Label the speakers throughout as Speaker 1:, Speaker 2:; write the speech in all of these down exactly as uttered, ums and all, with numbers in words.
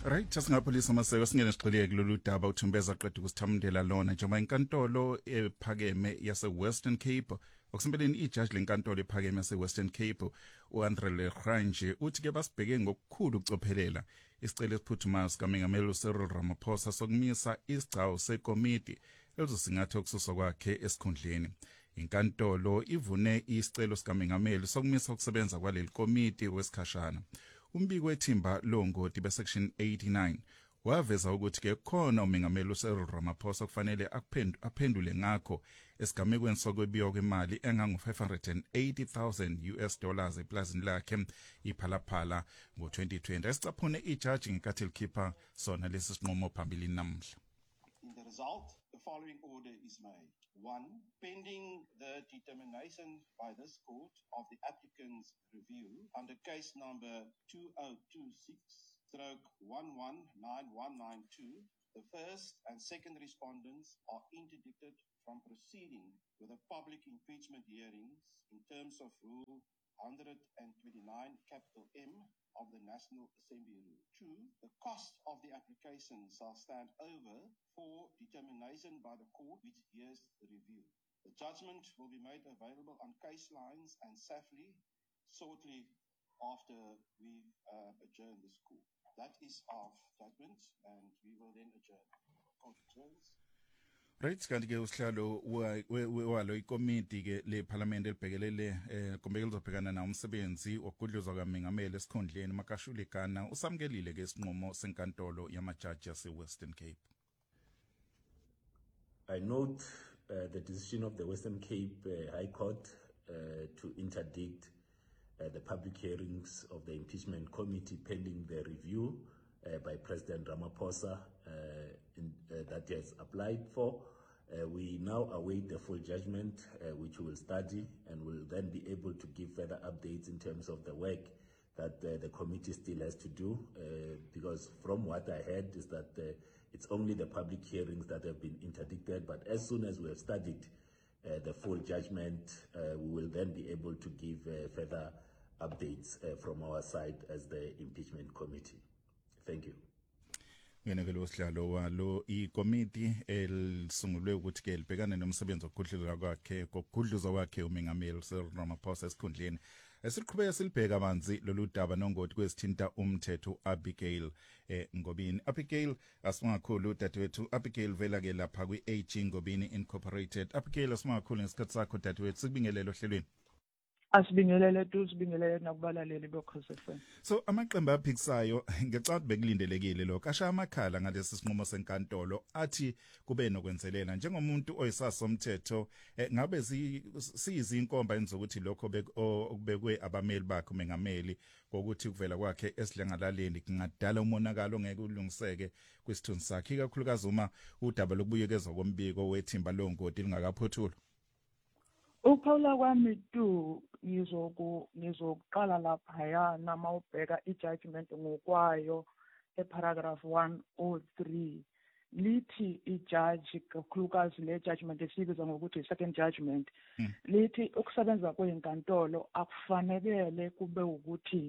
Speaker 1: Right, sasingapholisa amaseko singene siqhubeke kulolu daba uthumbeza qedwe kusithamundela lona njengoba inkantolo ephakeme yase Western Cape okusembeleni ijaji lenkantolo ephakeme yase Western Cape uAndre Legrand uthi ke basibheke ngokukhulu ukucophelela isicelo esiphuthumayo sikaMengameli uCyril Ramaphosa sokumisa isigcawu sekomiti elizosingatha ukususwa kwakhe esikhundleni. Inkantolo ivune isicelo sikaMengameli sokumisa ukusebenza kwaleli komiti wesikhashana. Umbiko wethimba longoti besection eighty-nine waveza ukuthi ke khona uMengameli uCyril Ramaphosa kufanele aphendule ngakho esigamekweni sokwebiwa kwemali engango five hundred eighty thousand U S dollars eplazini lakhe iphalaphala ngo twenty twenty. Esicaphune ijaji ngenkathi likhipha sona lesi sinqumo phambili namhla.
Speaker 2: In the result, the following order is made. One, pending the determination by this court of the applicant's review under case number two oh two six stroke one one nine one nine two, the first and second respondents are interdicted from proceeding with the public impeachment hearings in terms of Rule one twenty-nine capital M of the National Assembly Rule. Two, the cost of the application shall stand over for determination by the court which hears the review. The judgment will be made available on case lines and safely shortly after we uh, adjourn this court. That is our judgment, and we will then adjourn. Court adjourns.
Speaker 1: Right, kanti ke usihlalo walo ikomiti ke le parliament elibhekelele eh kombe lizobhekana na umsebenzi wokudluzwa kaMengameli esikhondleni Makashule Gana usamkelile ke isinqumo senkantolo yamajaji yase Western Cape.
Speaker 3: I note uh, the decision of the Western Cape uh, High Court uh, to interdict uh, the public hearings of the impeachment committee pending the review uh, by President Ramaphosa uh, in, uh, that he has applied for. Uh, we now await the full judgment, uh, which we will study and will then be able to give further updates in terms of the work that uh, the committee still has to do, uh, because from what I heard is that uh, it's only the public hearings that have been interdicted, but as soon as we have studied uh, the full judgment, uh, we will then be able to give uh, further updates uh, from our side as the impeachment committee. Thank you.
Speaker 1: Ngenekelo usihlalo walo ikomiti elisungulwe ukuthi ke libhekane nomsebenzi wokugudluzwa kwakhe kokugudluzwa kwakhe uMengameli uCyril Ramaphosa esikhundleni. Esiqhubeka silibheka manzi lolu daba nongoti kwesithinta umthetho Abigail eh Ngobeni. Abigail asingakhulu dadewethu Abigail vela ke lapha kwi-A G Ngobeni Incorporated. Abigail asingakhulu ngesikhathi sakho dadewethu sikubingelele ohlelweni.
Speaker 4: Asibingelele tu sibingelele nakubalaleli bokhoze F M.
Speaker 1: So amaqembu aphikisayo ngecala bekulindelekile lokho asha amakhala ngalesi sinqumo senkantolo athi kube nokwenzelela njengomuntu oyisasomthetho eh, ngabe siyizinkomba enzokuthi lokho okubekwe abameli bakhe uMengameli ngokuthi kuvela kwakhe esidlengalaleni kungadala umonakalo ngeke ulungiseke kwisithunzi sakhe ikakhulukazi uma udaba lokubuyekezwa kombiko wethimba longoti lingakaphothulwa.
Speaker 4: Ukuphawula kwami tu ngizoku ngizoqala lapha yana mawubheka ijudgment ngokwayo eparagraph one oh three lithi ijudge kakhulukazi le judgment esibiza ngokuthi second judgment hmm. lithi ukusebenza kwenkantolo akufanele kube ukuthi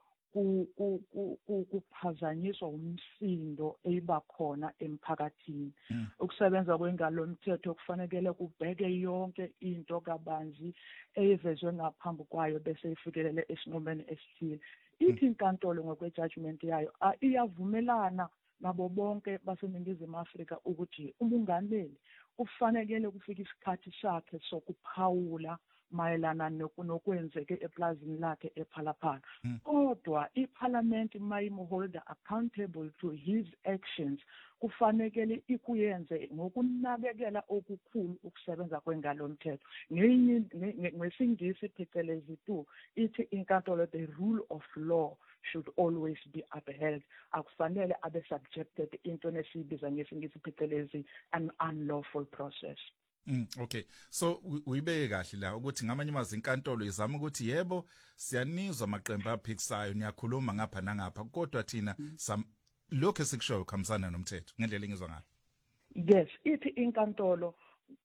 Speaker 4: kuphazanyiswa umsindo eyibakhona emphakathini. Mm. Ukusebenza kwengalo mthetho kufanele kubheke yonke into kabanzi eyivezwe ngaphambi kwayo bese ifikelele esinqumeni esithile. Ithi inkantolo ngokwe-judgment yayo iyavumelana nabo bonke baseNingizimu Afrika ukuthi umongameli kufanele kufika isikhathi sakhe sokuphawula mayelana nokwenzeke eplazini lakhe ephalaphala. Mm. Kodwa iparliament mayimholder accountable to his actions kufanele ikuyenze ngokunakekela okukhulu ukusebenza kwengalo mthetho. Ngesingisi phecelezi tu ithi inkantolo the rule of law should always be upheld. Akufanele abe subjected into nesibiza ngesingisi phecelezi an unlawful process.
Speaker 1: Mm, okay, so uyibeke kahle la ukuthi ngamanye amazi inkantolo izama ukuthi yebo siyanizwa amaqembu aphikisayo niyakhuluma ngapha nangapha kodwa thina mm. lokho esikushoyo khambisana nomthetho ngendlela engizwa ngayo.
Speaker 4: Yes, ithi inkantolo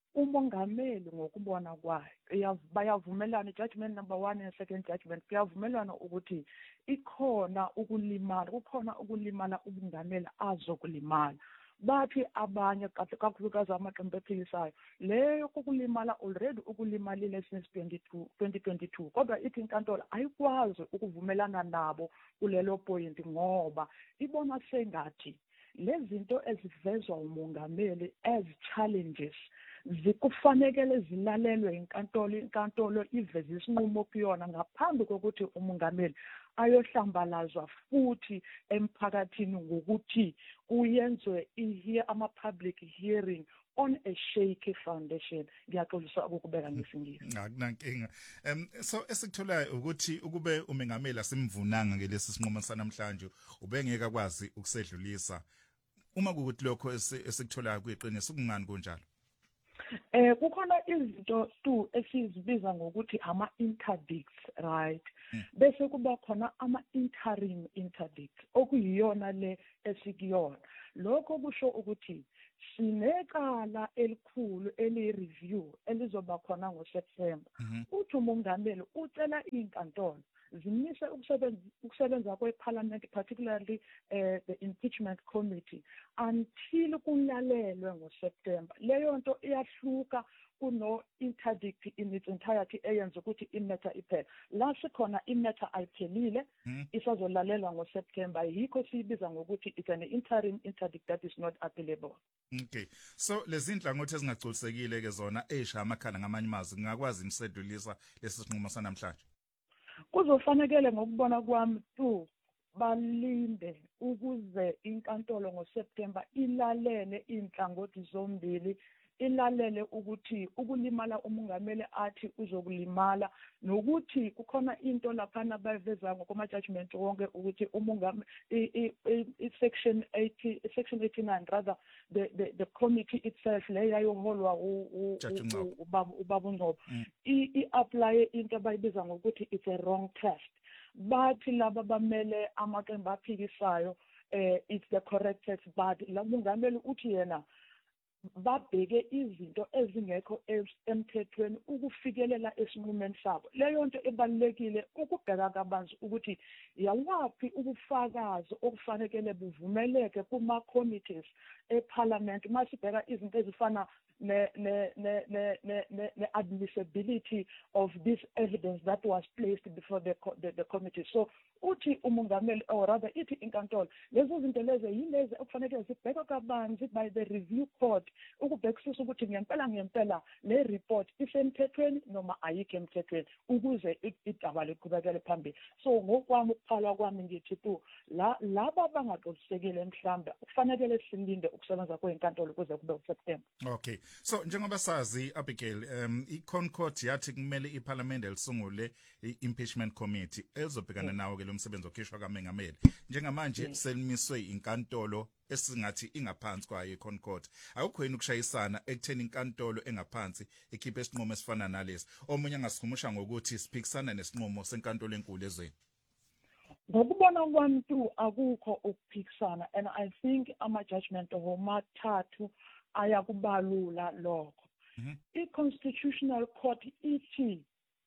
Speaker 4: umongameli ngokubona kwayo bayavumelana judgment number one and second judgment kuyavumelana ukuthi ikhona ukulimala kukhona ukulimala ubungameli azokulimala bathi abanye kakhulukazi amaqembu ephikisayo leyo kukulimala already ukulimalile since twenty twenty-two kodwa ithi inkantolo ayikwazi ukuvumelana nabo kulelo point ngoba ibona sengathi lezinto ezivezwa umongameli as challenges zikufanele zilalelwe inkantolo inkantolo iveze isinqumo kuyona ngaphambi kokuthi umongameli ayohlambalazwa futhi emphakathini ngokuthi kuyenzwe ihear ama public hearing on a shaky foundation. Ngiyaxolisa ukubeka ngesingisi.
Speaker 1: Akunankinga. Um so esikutholayo ukuthi ukube umengameli asimvunanga ngelesi sinqumo sanamhlanje ubengeke akwazi ukusedlulisa uma kukuthi lokho esikutholayo kuyiqiniso kungani kunjalo.
Speaker 4: Eh kukhona izinto tu esizibiza ngokuthi ama interdicts right hmm. Bese kuba khona ama interim interdicts okuyiyona le esikuyona lokho kusho ukuthi sinecala elikhulu eli review elizoba khona ngoSeptember mm -hmm. Uthi umongameli ucela inkantolo zimise ukusebenza ukusebenza kweParliament particularly uh, the impeachment committee until kulalelwe ngoSeptember leyo nto iyahluka kuno interdict in its entirety eyenza ukuthi imatter iphele la sikhona imatter ayiphelile mm. Isazolalelwa ngoSeptember yikho siyibiza ngokuthi it's an interim interdict that is not appealable.
Speaker 1: Okay, so lezindla ngothi ezingagculisekile ke zona esha amakhala ngamanye amazwi ngakwazi imsedlulisa lesi sinqumo sanamhlanje.
Speaker 4: Kuzofanekele ngokubona kwami tu balinde ukuze inkantolo ngoSeptember ilalele inhlangothi zombili ilalele ukuthi ukulimala umongameli athi uzokulimala nokuthi kukhona into lapha nabaveza ngokoma judgment wonke ukuthi umongameli section eighty section eighty-nine rather the the, the committee itself leyayoholwa ubaba ubaba uNgcobo i apply into abayibiza ngokuthi it's a wrong test bathi laba bamele amaqembu aphikisayo eh it's the correct test but la umongameli uthi yena babheke izinto ezingekho emthethweni ukufikelela esinqumeni sabo leyo nto ebalekile ukubheka kabanzi ukuthi yawaphi ubufakazi okufanele buvumeleke kuma committees eParliament masibheka izinto ezifana ne ne ne ne ne admissibility of this evidence that was placed before the the, the committee so uthi umongameli or rather ithi inkantolo lezo zinto lezo yilezi okufanele zibhekwe kabanzi by the review court ukubhekisisa ukuthi ngempela ngempela le report isemthethweni noma ayikho emthethweni ukuze idaba liqhubekele phambili so ngokwami ukuphala kwami ngithi tu la laba bangaxolisekile mhlambe kufanele silinde ukusebenza kwenkantolo kuze kube uSeptember.
Speaker 1: Okay, so njengoba sazi Abigail um iConcord yathi kumele iParliament elisungule iimpeachment committee ezobhekana nawo ke lo msebenzi okhishwa kaMengameli njengamanje selimiswe inkantolo esingathi ingaphansi kwayo iConcord akukho yini ukushayisana ekutheni inkantolo engaphansi ikhiphe isinqumo esifana nalesi omunye angasihumusha ngokuthi siphikisana nesinqumo senkantolo enkulu ezweni.
Speaker 4: Ngokubona kwami tu akukho ukuphikisana and I think ama judgment omathathu ayakubalula lokho. I-Constitutional Court ithi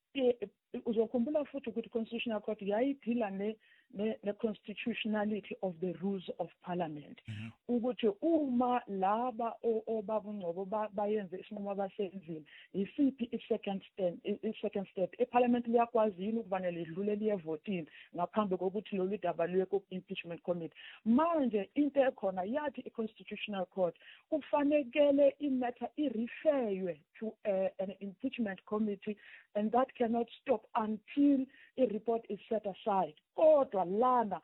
Speaker 4: uzokhumbula futhi ukuthi i-Constitutional Court yayidila ne the constitutionality of the rules of Parliament ukuthi uma laba obaba uNgcobo bayenze isinqumo abasenzile isiphi i-second step i-second step eParliament liyakwazi yini ukufanele idlule liye votini ngaphambi kokuthi lo lidaba liye ku-impeachment committee manje into ekhona yathi i-Constitutional Court kufanele imatter i-referwe to uh, an impeachment committee and that cannot stop until a report is set aside. Kodwa lana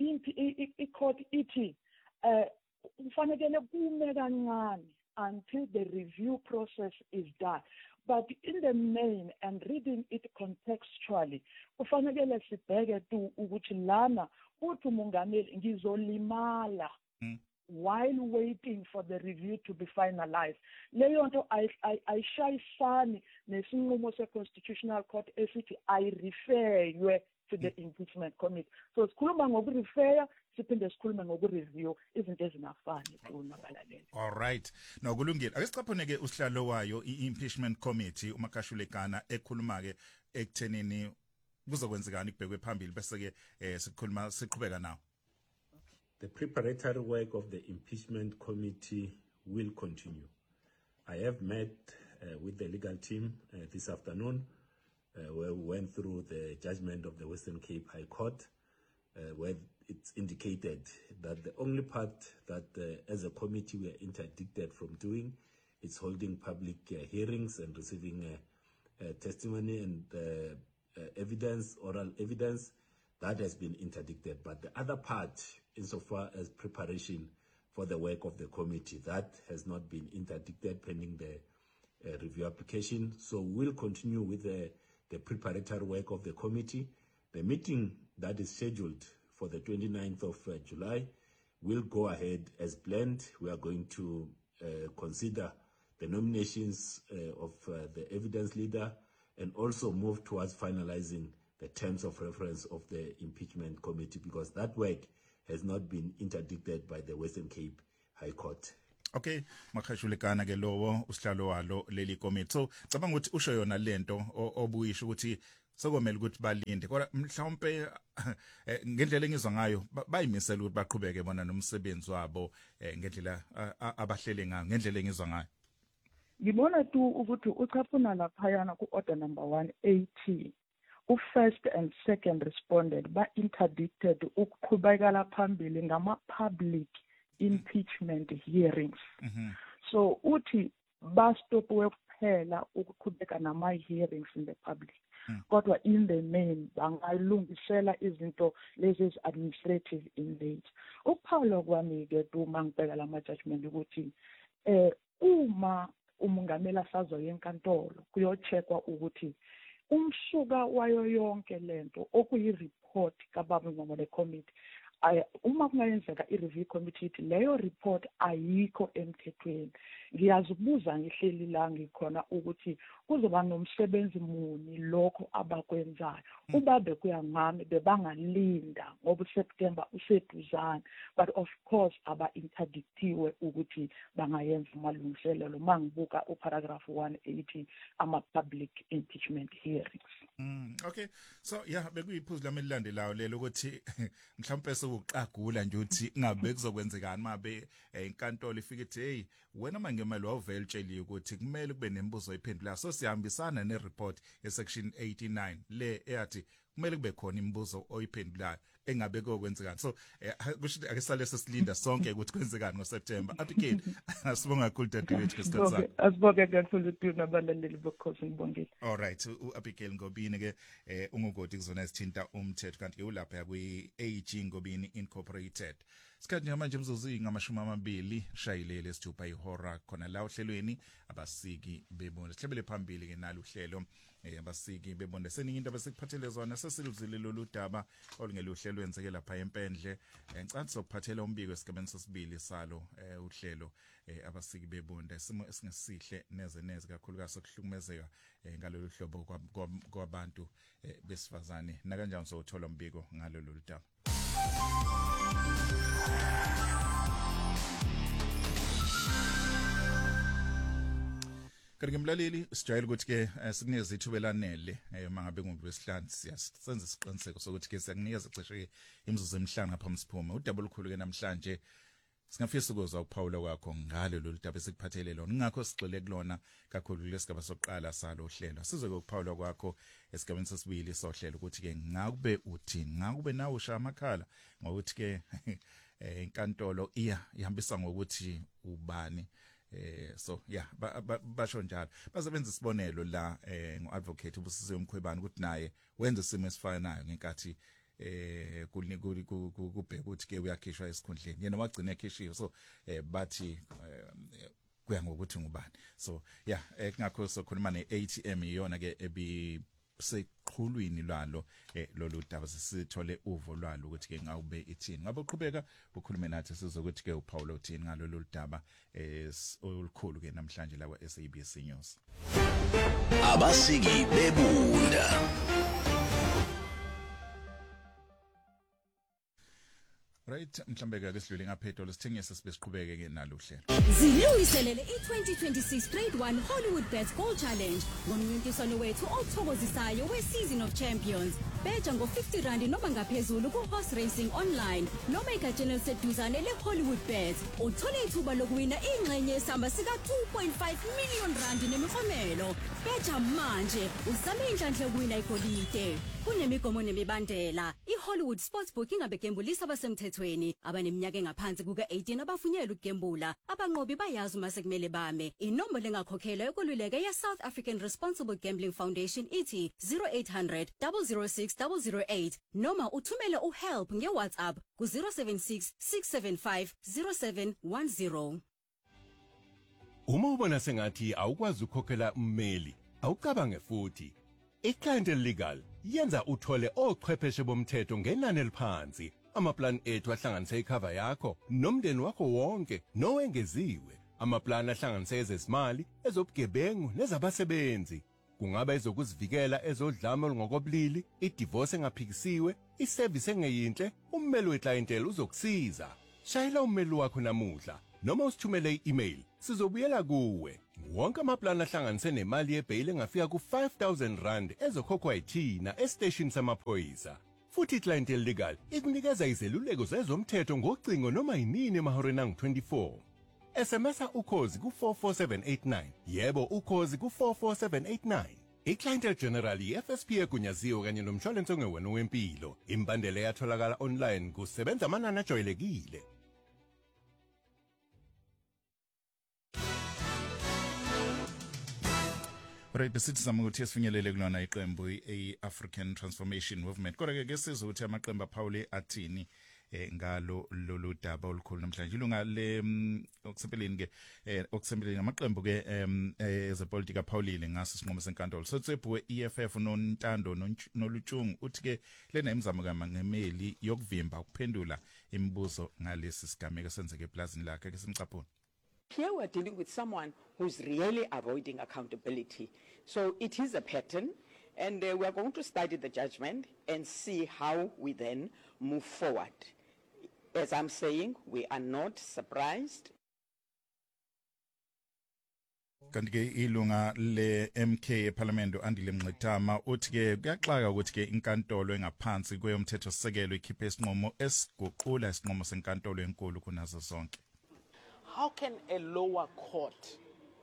Speaker 4: i-court ithi eh kufanele kume kancane until the review process is done. But in the main and reading it contextually kufanele sibheke tu ukuthi lana uthi umongameli ngizolimala mm. while waiting for the review to be finalized. Leyo nto ayishayisani nesinqumo se-Constitutional Court esithi ayireferwe to the impeachment committee. So sikhuluma ngokurefer siphinde sikhulume ngokureview izinto ezingafani kunabalaleli.
Speaker 1: All right. No kulungile. Ake sicaphuneke usihlalo wayo i-impeachment committee uMakhashulekana ekhuluma ke ekuthenini kuzokwenzekani kubhekwe phambili bese ke eh sikhuluma siqhubeka nawo.
Speaker 3: The preparatory work of the impeachment committee will continue. I have met uh, with the legal team uh, this afternoon uh, where we went through the judgment of the Western Cape High Court uh, where it's indicated that the only part that uh, as a committee we are interdicted from doing is holding public uh, hearings and receiving uh, uh, testimony and uh, uh, evidence, oral evidence. That has been interdicted. But the other part, insofar as preparation for the work of the committee, that has not been interdicted pending the uh, review application. So we'll continue with the, the preparatory work of the committee. The meeting that is scheduled for the twenty-ninth of uh, July will go ahead as planned. We are going to uh, consider the nominations uh, of uh, the evidence leader and also move towards finalizing the terms of reference of the impeachment committee, because that work has not been interdicted by the Western Cape High Court.
Speaker 1: Okay, Makhashulekana ke lowo usihlalo walo leli committee. So cabanga ukuthi usho yona lento obuyisho ukuthi sokomela ukuthi balinde. Kodwa mhlawumbe ngendlela engizwa ngayo bayimisela ukuthi baqhubeke bona nomsebenzi wabo ngendlela abahlele ngayo, ngendlela engizwa ngayo.
Speaker 4: Ngibona tu ukuthi uchaphuna laphayana ku order number one eighty. U-first and second responded ba-interdicted ukuqhubekela phambili ngama-public impeachment hearings.
Speaker 1: Mm-hmm.
Speaker 4: So uthi bastopwe kuphela ukuqhubeka nama-hearings in the public. Mm. Kodwa in the main bangalungisela izinto lezi administrative in late. Ukuphawula kwami-ke tu mangibheka lama-judgment ukuthi eh uma umongameli sazoya enkantolo kuyocheckwa ukuthi umsuka wayo yonke lento okuyi-report kababa ngomole committee uma kungayenzeka i-review committee ithi leyo report ayikho emthethweni. Ngiyazibuza ngihleli la ngikhona ukuthi kuzoba nomsebenzi muni lokho abakwenzayo. Ubabe kuyangami bebangalinda ngoba uSeptember useduzana, but of course aba interdictiwe ukuthi bangayenza amalungiselelo mangibuka uparagraph one eighty ama public impeachment hearings.
Speaker 1: Mm, okay. So yeah, bekuyiphuzu lami elilandelayo lelo ukuthi mhlawumbe sokuqagula nje ukuthi ngabe kuzokwenzekani mabe inkantolo ifike ithi hey wena mangemali wavele tsheliwe ukuthi kumele kube nembuzo ephendula. So sihambisana nereport yesection eighty-nine le eyathi kumele kube khona imibuzo oyiphendulayo engabe kokwenzekani. So kusho akesale sesilinda sonke ukuthi kwenzekani ngoSeptember. Abigail asibonga kakhulu dadewethu ngesikhathi sakho.
Speaker 4: Asibonga kakhulu tu nabalaleli bokhosi ngibongile.
Speaker 1: All right, uAbigail Ngobeni ke ungugodi kuzona isithinta umthetho kanti ke ulapha kwi A G Ngobeni Incorporated. Sikhathi manje imzuzu ingamashumi amabili shayilele isithupha ihora khona la ohlelweni abasiki bebona sihlebele phambili ke nalo uhlelo abasiki bebona seningi indaba sekuphathele zona sesiluzile lolu daba olungele uhlelo wenzeke lapha empendle ngicela sokuphathela umbiko esigabeni sesibili salo uhlelo abasiki bebonda isimo esingesihle neze neze kakhulu kasokuhlukumezeka ngalolu hlobo kwabantu besifazane na kanjani sokuthola umbiko ngalolu daba. Kanti mlaleli sijayele ukuthi ke sikunikeza ithuba elanele mangabe ngolwesihlanu siyasenza isiqiniseko sokuthi ke siyakunikeza ixesha imizuzu emihlanu ngaphambi siphume udaba olukhulu ke namhlanje singafisa ukuzwa ukuphawula kwakho ngalo lolu daba esikuphathele lona ngakho sigxile kulona kakhulu lesigaba sokuqala salo hlelo sizoke ukuphawula kwakho esigabeni sesibili sohlelo ukuthi ke ngakube uthini ngakube nawe usha amakhala ngokuthi ke inkantolo iya ihambisa ngokuthi ubani. Eh so yeah basho njalo basebenza isibonelo la eh ngoadvocate ubusizo Mkhwebane ukuthi naye wenza isimo esifanayo ngenkathi eh kulinikuli kubheka ukuthi ke uyakhishwa esikhundleni yena wagcina ekhishiwe so eh bathi kuya ngokuthi ngubani so yeah ngakho sokhuluma ne-A T M iyona ke ebi seqhulwini lwalo lolu daba sisithole uvo lwalo ukuthi ke ngawube ithini ngabe uqhubeka ukhulume nathi sizokuthi ke uPaulo uthini ngalo lolu daba olukhulu ke namhlanje la kwa S A B C News.
Speaker 5: Abasiki bebunda
Speaker 1: Right, mhlambe ke sidlule ngaphetho lesithengise sibe siqhubeke ke nalo hlelo.
Speaker 5: Zilungiselele i-twenty twenty-six Grade one Hollywood Bets Gold Challenge ngomncintiswano wethu othokozisayo we-Season of Champions. Beja ngo-fifty rand noma ngaphezulu ku-horse racing online noma egatsheni eliseduzane le-Hollywood Bets. Uthole ithuba lokuwina ingxenye yesamba sika two point five million rand nemiklomelo. Beja manje uzame inhlanhla yokuwina igolide. Kunemigomo nemibandela. I-Hollywood Sportsbook ingabegembulisa abasemthethweni abaneminyaka engaphansi kuka-eighteen abafunyelwe ukugembula. Abanqobi bayazi uma sekumele bame. Inombolo engakhokhelwa yokululeka ye-South African Responsible Gambling Foundation ithi zero eight hundred, zero zero six, zero zero eight noma uthumele uhelp nge-WhatsApp ku zero seven six, six seven five, zero seven one zero.
Speaker 6: Uma ubona sengathi awukwazi ukukhokhela ummeli, awucabange futhi. I-Clientele Legal yenza uthole ochwepheshe bomthetho ngenani eliphansi. Amaplan ethu ahlanganise icover yakho nomndeni wakho wonke nowengeziwe. Amaplan ahlanganise ezezimali, ezobugebengu nezabasebenzi. Kungaba ezokuzivikela ezodlame olungokobulili, idivorce engaphikisiwe, iservice engeyinhle, ummeli weclientele uzokusiza. Shayela ummeli wakho namuhla noma usithumele i-email, sizobuyela kuwe. Wonke amaplan ahlanganise nemali yebail engafika ku five thousand rand ezokhokhwa yithina estation samaphoyisa. Futhi i-Clientele Legal ikunikeza izeluleko zezomthetho ngocingo noma yinini emahoreni angu twenty-four. S M S ukhozi ku four four seven eight nine. Yebo ukhozi ku four four seven eight nine. I-Clientele General i-F S P egunyaziwe kanye nomshwalense ongewena wempilo. Imbandela yatholakala online kusebenza amanani ajwayelekile.
Speaker 1: Right, besithi zama ukuthi sifinyelele kulona iqembu i-African Transformation Movement. Kodwa ke kesizwe ukuthi amaqembu aphawule athini eh, ngalo lolu daba olukhulu namhlanje. Ilunga le okusempeleni ke eh, okusempeleni amaqembu ke ezepolitika aphawulile ngaso sinqumo senkantolo. Sotsebhuwe E F F noNtando noLutshungu uthi ke lena imizamo kaMangameli yokuvimba ukuphendula imibuzo ngalesi sigameko senzeke eplazini lakhe ke simcaphuna.
Speaker 7: Here we're dealing with someone who's really avoiding accountability. So it is a pattern, and uh, we're going to study the judgment and see how we then move forward. As I'm saying, we are not surprised.
Speaker 1: Kanti ke ilunga le M K eParliament Andile Mngxitama uthi ke kuyaxaka ukuthi ke inkantolo engaphansi kweyomthetho sisekelo ikhiphe isinqumo esiguqula isinqumo senkantolo enkulu kunazo zonke.
Speaker 8: How can a lower court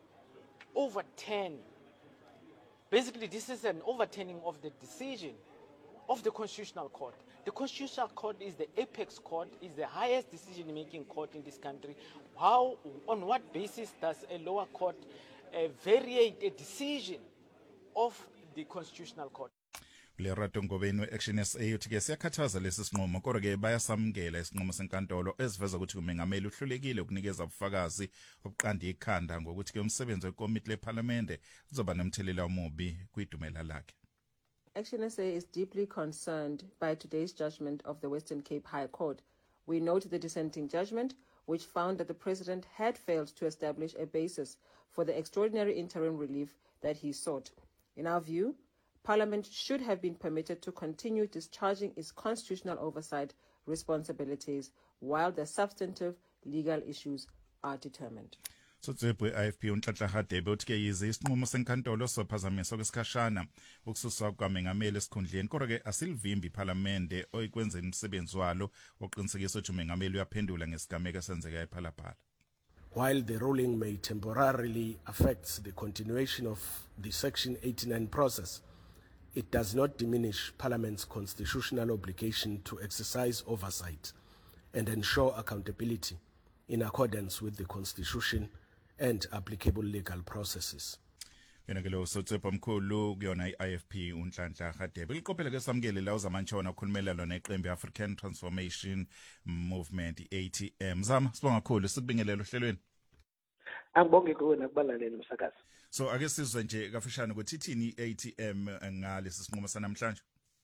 Speaker 8: overturn? Basically, this is an overturning of the decision of the Constitutional Court. The Constitutional Court is the apex court, is the highest decision-making court in this country. How, on what basis does a lower court uh, vary a decision of the Constitutional Court?
Speaker 1: Le rato ngobeni we-Action S A uthi ke siyakhathaza lesi sinqumo kodwa ke bayasamukela isinqumo senkantolo eziveza ukuthi umengameli uhlulekile ukunikeza ubufakazi obuqanda ikhanda ngokuthi ke umsebenzi wekomiti leParliament uzoba nomthelela omubi kwidumela lakhe.
Speaker 9: Action S A is deeply concerned by today's judgment of the Western Cape High Court. We note the dissenting judgment, which found that the president had failed to establish a basis for the extraordinary interim relief that he sought. In our view, Parliament should have been permitted to continue discharging its constitutional oversight responsibilities while the substantive legal issues are determined.
Speaker 1: So tsebwe I F P uNhlanhla Hadebe uthi ke yize isinqumo senkantolo sophazamiso kwesikhashana ukususwa kwamengameli esikhundleni kodwa ke asilivimbi iParliament oyikwenzeni umsebenzi walo oqinisekisa ukuthi umengameli uyaphendula ngesigameko esenzeka ePhalaphala.
Speaker 10: While the ruling may temporarily affect the continuation of the Section eighty-nine process, it does not diminish Parliament's constitutional obligation to exercise oversight and ensure accountability in accordance with the Constitution and applicable legal processes.
Speaker 1: Yena ke lo sotsepha mkhulu kuyona i-I F P uNhlanhla Hadebe liqophela ke samukele la uzamantshona ukhulumela lona iqembu i-African Transformation Movement i-A T M. Zama sibonga kakhulu sikubingelelo hlelweni.
Speaker 11: Angibonge kuwena kubalaleli umsakazi.
Speaker 1: So ake sizwe nje kafishane ukuthi ithini i-A T M ngalesi sinqumo sanamhlanje.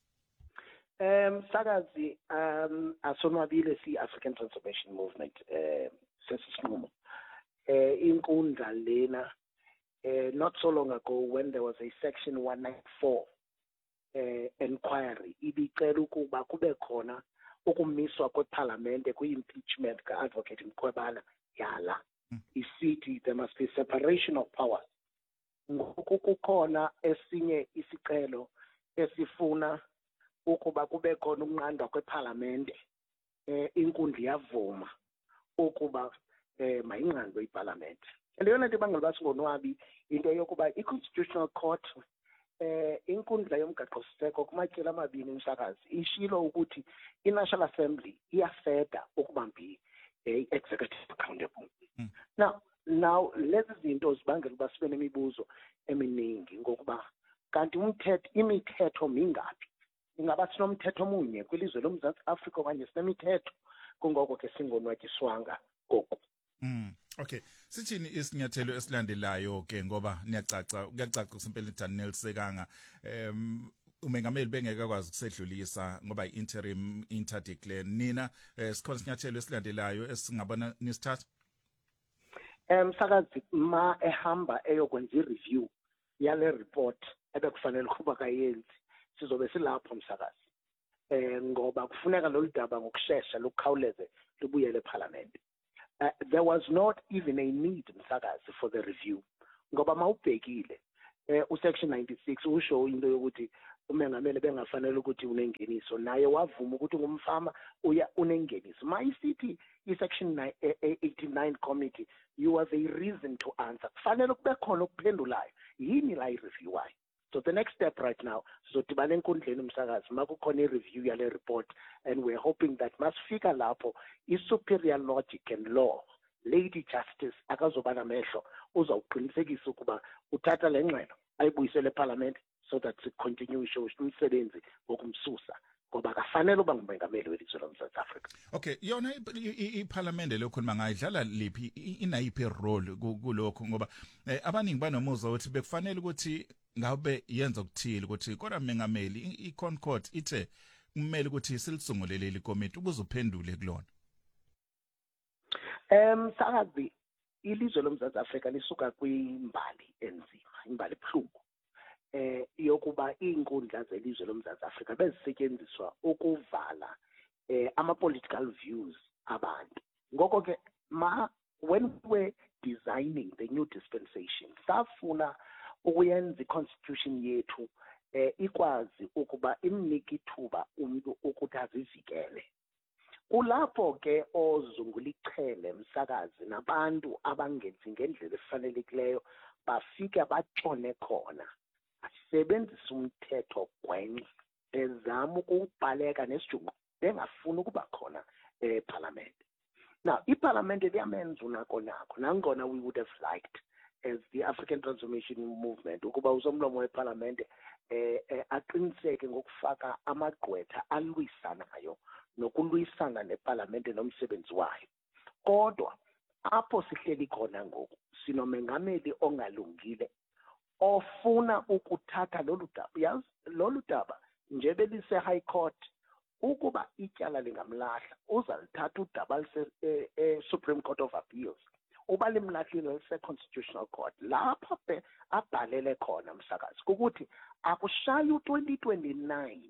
Speaker 11: Um sakazi um asonwabile si African Transformation Movement eh sesinqumo. Eh inkundla lena eh not so long ago when there was a Section one ninety-four uh, inquiry ibicela ukuba kube khona ukumiswa kweparlamente kwi-impeachment ka-advocate Mkhwebane yala isithi there must be separation of powers. Ngoku kukhona esinye isicelo esifuna ukuba kube khona ukunqandwa kweparlamente, eh inkundla iyavuma ukuba eh mayinqandwe iparlamente. Leyona nto ibangela basingonwabi into yokuba i-Constitutional Court eh inkundla yomgaqo siseko kumatyela amabini umsakazi ishilo ukuthi i-National Assembly iyaseta ukubambi eh, executive accountable. Mm. Now now lezi zinto zibangela uba sibe nemibuzo eminingi ngokuba kanti umthetho imithetho mingapi? Ingaba sinomthetho omunye kwilizwe loMzantsi Afrika okanye sinemithetho kungoko ke singonwatyiswanga gogo.
Speaker 1: Mm. Okay, sithini isinyathelo esilandelayo ke ngoba niyacaca kuyacaca kusempela iDaniel Sekanga em umengameli bengeke kwazi ukusedlulisa ngoba i-interim interdeclare nina eh, sikhona isinyathelo esilandelayo esingabona nisithatha.
Speaker 11: Em sakazi ma ehamba eyokwenza i-review yale report ebekufanele kuba kayenzi sizobe silapho msakazi eh ngoba kufuneka lolu daba ngokusheshsha lokukhawuleze libuyele eParliament. Uh, there was not even a need msakazi for the review ngoba mawubhekile eh usection ninety-six usho into yokuthi umengameli bengafanele ukuthi unengeniso naye wavuma ukuthi ngumfama uya unengeniso mayisithi isection eighty-nine committee you have a reason to answer kufanele kube khona ukuphendulayo yini la i-review wayo. So the next step right now sizodibana enkundleni umsakazi makukhona i-review yale report and we're hoping that masifika lapho i-superior logic and law Lady Justice akazoba namehlo uzawuqinisekisa ukuba uthatha le ngxelo ayibuyisele eParliament so that it continue show umsebenzi wokumsusa ngoba kafanele uba ngumengameli welizwe loMzantsi Afrika.
Speaker 1: Okay, yona iParliament lokhuluma ngayidlala liphi inayiphi role kulokho ngoba abaningi banomuzwa ukuthi bekufanele ukuthi ngabe yenza ukuthile ukuthi kodwa mengameli iConcord ithe kumele ukuthi silisungulele ikomiti ukuze uphendule kulona.
Speaker 11: Em sakazi ilizwe loMzantsi Afrika lisuka kwimbali enzima imbali ebuhlungu eh yokuba iinkundla zelizwe loMzantsi Afrika bezisetyenziswa ukuvala eh ama political views abantu. Ngoko ke ma when we designing the new dispensation safuna ukuyenza iconstitution yethu eh ikwazi ukuba imnike ithuba umuntu ukuthi azivikele. Kulapho ke ozungula ichele msakazi nabantu abangenzi ngendlela efanelekileyo bafike batshone khona asebenzisa umthetho gwenxa bezama ukubhaleka nesijungu bengafuni ukuba khona eParliament. Now iParliament liyamenza unako nakho nangona we would have liked as the African Transformation Movement ukuba usomlomo weParliament eh aqiniseke ngokufaka amagqwetha alwisanayo nokulwisana neParliament nomsebenzi wayo. Kodwa apho sihleli khona ngoku sinomengameli ongalungile ofuna ukuthatha lolu daba yazi lolu daba nje belise High Court ukuba ityala lingamlahla uzalithatha udaba lise eh, Supreme Court of Appeals uba limlahlile lise Constitutional Court lapha be abhalele khona msakazi ukuthi akushayi u-twenty twenty-nine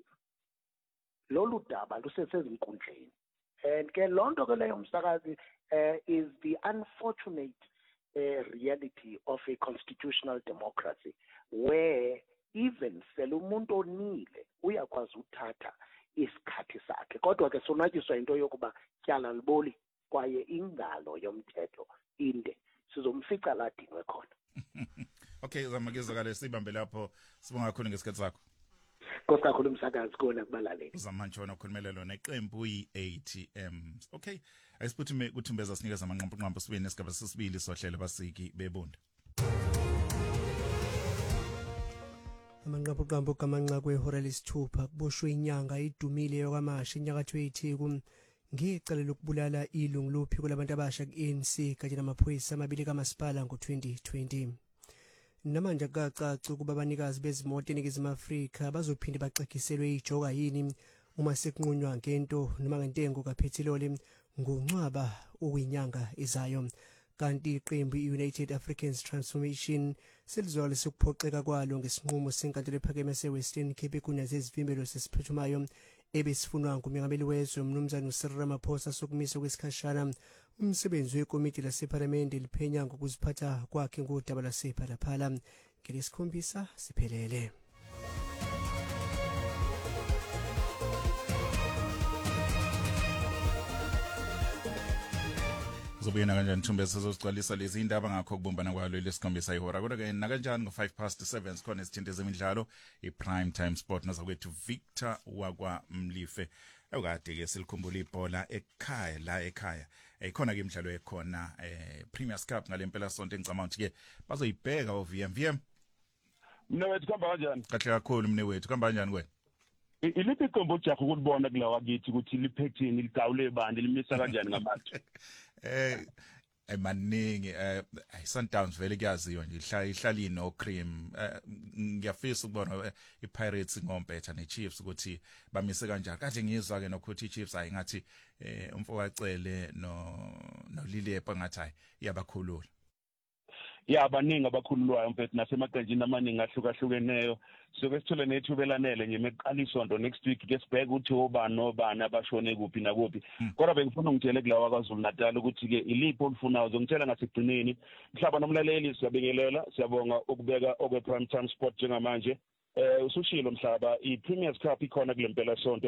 Speaker 11: lolu daba lusesezinkundleni and ke lonto ke leyo msakazi uh, is the unfortunate uh, reality of a constitutional democracy where even selumuntu onile uyakwazi uthatha isikhathi sakhe kodwa ke sonwatyiswa into yokuba tyala liboli kwaye ingalo yomthetho inde sizomfica ladinwe khona.
Speaker 1: Okay, zamagezakala sibambe lapho sibonga kakhulu ngesikhathi sakho.
Speaker 11: Nkosi kakhulu umsakazi kona kubalaleli.
Speaker 1: Uzamantshona ukhulumelelo neqembu yi-A T M. Okay, ayisiphuthime kuThumbeza sinikeza amanqampu sibe nesigaba sesibili sohlelo basiki bebonda.
Speaker 12: Amanqampu kamanxa kwehora lesithupha kuboshwe inyanga idumile yokaMasha inyakatho yeTheku ngicala lokubulala ilungu lophiko labantu abasha ku-A N C kanye namaphoyisa amabili kamasipala ngo-twenty twenty. Namanje kacaca ukuba abanikazi bezimoto eNingizimu Afrika bazophinde baxekiselwe ijoka yini uma sekunqunywa ngento noma ngentengo kaphethiloli ngoncwaba okuyinyanga izayo. Kanti iqembu i-United Africans Transformation selizwala sokuphoxeka kwalo ngesinqumo senkantolo ephakeme se-Western Cape kunyaze izivimbelo sesiphuthumayo ebesifunwa ngumengameli wezwe umnumzana uCyril Ramaphosa sokumisa kwesikhashana umsebenzi wekomiti lasePhalamende liphenya ngokuziphatha kwakhe ngodaba lasePhalaphala. Ngelesikhombisa siphelele.
Speaker 1: Zobuyena kanjani Thumbeza sizogcwalisa lezi indaba ngakho kubumbana kwalo lesikhombisa ihora kodwa ke nakanjani ngo five past seven sikhona isithinte zemidlalo iPrime Time Sport nazakwethu Victor wakwa Mlife. Ekade ke silikhumbula ibhola ekhaya la ekhaya ekhona ke imidlalo ekhona eh Premier Cup ngalempela sonto engicama ukuthi ke bazoyibheka o V M V M.
Speaker 13: Mina wethu kuhamba kanjani?
Speaker 1: Kahle kakhulu mne wethu kuhamba kanjani wena?
Speaker 13: Iliphi iqembu ojaha ukubona kulawa kithi ukuthi liphethini ligawule bandi limisa kanjani ngamathu?
Speaker 1: Eh emaningi eh Sundowns vele kuyaziwa nje ihlala ihlali no cream ngiyafisa ukubona iPirates ngompetha neChiefs ukuthi bamise kanjani kade ngizwa ke nokuthi iChiefs ayingathi eh umfowacele no no Lilepa ngathi hayi iyabakhulula.
Speaker 13: Ya baningi abakhululwayo mfethu nasemaqenjini amaningi ahlukahlukeneyo soke sithole nethuba elanele nje emeqalisa onto next week ke sibheke ukuthi obani nobani abashone kuphi nakuphi kodwa bengifuna ngitshele kulawa kwaZulu Natal ukuthi ke ilipho olifunayo uzongitshela ngasigcineni mhlaba nomlaleli siyabekelela siyabonga ukubeka okwe Prime Time Sport njengamanje eh usushilo mhlaba iPremier Cup ikhona kulempela sonto